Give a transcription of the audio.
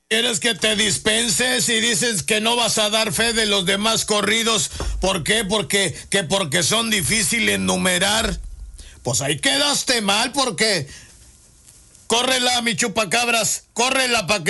¿Quieres que te dispenses y dices que no vas a dar fe de los demás corridos? ¿Por qué? Porque son difíciles enumerar. Pues ahí quedaste mal porque... Córrela, mi chupacabras, córrela para que